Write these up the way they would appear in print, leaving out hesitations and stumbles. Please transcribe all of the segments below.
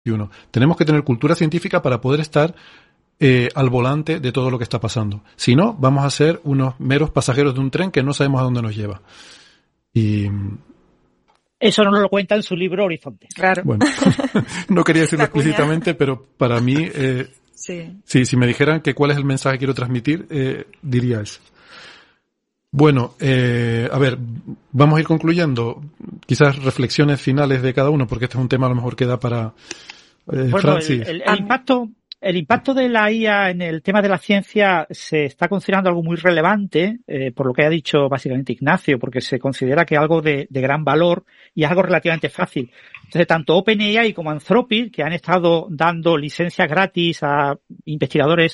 Tenemos que tener cultura científica para poder estar al volante de todo lo que está pasando. Si no, vamos a ser unos meros pasajeros de un tren que no sabemos a dónde nos lleva. Y eso no nos lo cuenta en su libro Horizonte. Claro. Bueno, no quería decirlo explícitamente, pero para mí, sí, si me dijeran que cuál es el mensaje que quiero transmitir, diría eso. Bueno, a ver, vamos a ir concluyendo. Quizás reflexiones finales de cada uno, porque este es un tema a lo mejor que da para Francis. El impacto de la IA en el tema de la ciencia se está considerando algo muy relevante, por lo que ha dicho básicamente Ignacio, porque se considera que es algo de gran valor y es algo relativamente fácil. Entonces, tanto OpenAI como Anthropic, que han estado dando licencias gratis a investigadores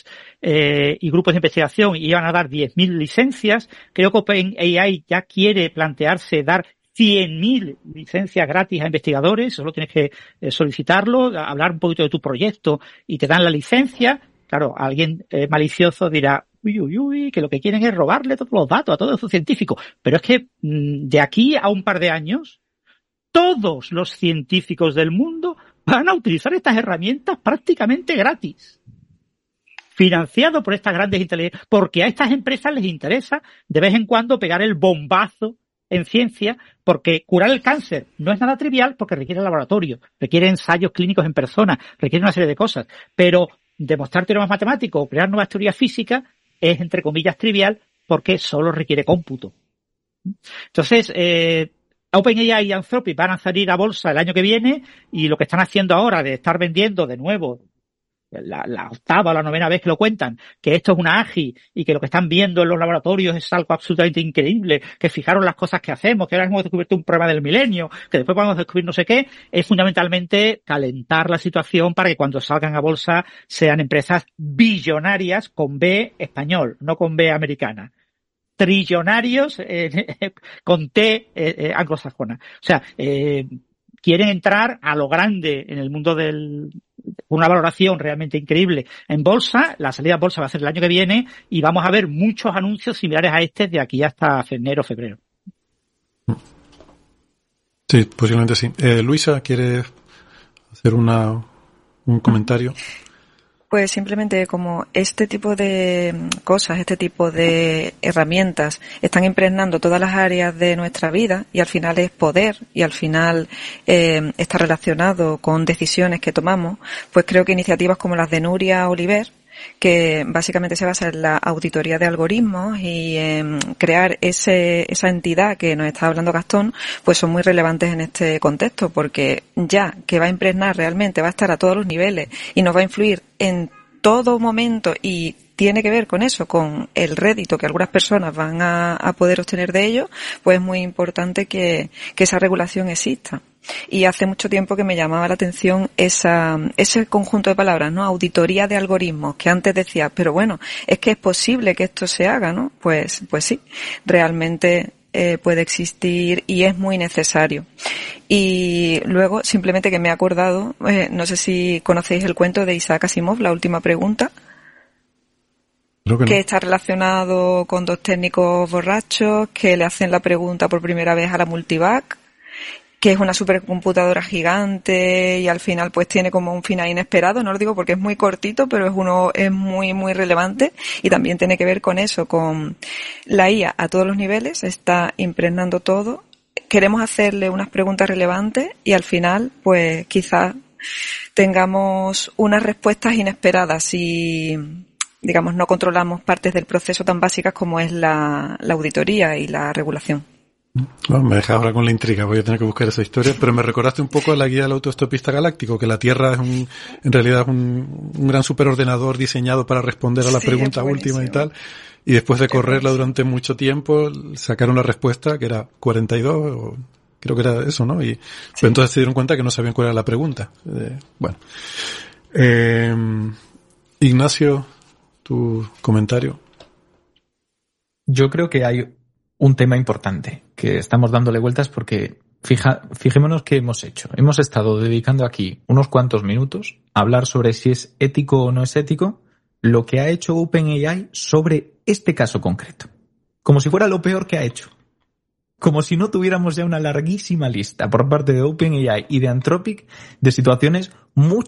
y grupos de investigación y iban a dar 10.000 licencias, creo que OpenAI ya quiere plantearse dar 100.000 licencias gratis a investigadores. Solo tienes que solicitarlo, hablar un poquito de tu proyecto y te dan la licencia. Claro, alguien malicioso dirá, uy, que lo que quieren es robarle todos los datos a todos sus científicos. Pero es que de aquí a un par de años, todos los científicos del mundo van a utilizar estas herramientas prácticamente gratis, financiado por estas grandes inteligencias, porque a estas empresas les interesa de vez en cuando pegar el bombazo en ciencia, porque curar el cáncer no es nada trivial, porque requiere laboratorio, requiere ensayos clínicos en personas, requiere una serie de cosas, pero demostrar teoremas matemáticos o crear nuevas teorías físicas es, entre comillas, trivial, porque solo requiere cómputo. Entonces, OpenAI y Anthropic van a salir a bolsa el año que viene, y lo que están haciendo ahora de estar vendiendo de nuevo la octava o la novena vez que lo cuentan, que esto es una AGI y que lo que están viendo en los laboratorios es algo absolutamente increíble, que fijaron las cosas que hacemos, que ahora hemos descubierto un problema del milenio, que después vamos a descubrir no sé qué, es fundamentalmente calentar la situación para que cuando salgan a bolsa sean empresas billonarias con B español, no con B americana. Trillonarios con T anglosajona. O sea, quieren entrar a lo grande en el mundo una valoración realmente increíble en bolsa. La salida a bolsa va a ser el año que viene y vamos a ver muchos anuncios similares a este de aquí hasta enero, febrero. Sí, posiblemente sí. Luisa, ¿quieres hacer un comentario? Pues simplemente como este tipo de cosas, este tipo de herramientas están impregnando todas las áreas de nuestra vida y al final es poder y al final está relacionado con decisiones que tomamos, pues creo que iniciativas como las de Nuria Oliver, que básicamente se basa en la auditoría de algoritmos y en crear esa entidad que nos está hablando Gastón, pues son muy relevantes en este contexto, porque ya que va a impregnar realmente, va a estar a todos los niveles y nos va a influir en todo momento y tiene que ver con eso, con el rédito que algunas personas van a poder obtener de ello, pues es muy importante que esa regulación exista. Y hace mucho tiempo que me llamaba la atención ese conjunto de palabras, ¿no? Auditoría de algoritmos, que antes decía, pero bueno, es que es posible que esto se haga, ¿no? Pues sí, realmente puede existir y es muy necesario. Y luego, simplemente que me he acordado, no sé si conocéis el cuento de Isaac Asimov, La última pregunta. Que está relacionado con dos técnicos borrachos que le hacen la pregunta por primera vez a la Multivac, que es una supercomputadora gigante y al final pues tiene como un final inesperado. No lo digo porque es muy cortito, pero es muy, muy relevante y también tiene que ver con eso, con la IA a todos los niveles, está impregnando todo. Queremos hacerle unas preguntas relevantes y al final pues quizás tengamos unas respuestas inesperadas y digamos no controlamos partes del proceso tan básicas como es la auditoría y la regulación. Bueno, me dejas ahora con la intriga, voy a tener que buscar esa historia, pero me recordaste un poco a la guía del autoestopista galáctico, que la Tierra es en realidad es un gran superordenador diseñado para responder a la pregunta última y tal, y después de correrla durante mucho tiempo, sacaron la respuesta, que era 42, o creo que era eso, ¿no? Y pero entonces se dieron cuenta que no sabían cuál era la pregunta. Bueno. Ignacio, tu comentario. Yo creo que hay un tema importante que estamos dándole vueltas porque fijémonos qué hemos hecho. Hemos estado dedicando aquí unos cuantos minutos a hablar sobre si es ético o no es ético lo que ha hecho OpenAI sobre este caso concreto. Como si fuera lo peor que ha hecho. como si no tuviéramos ya una larguísima lista por parte de OpenAI y de Anthropic de situaciones mucho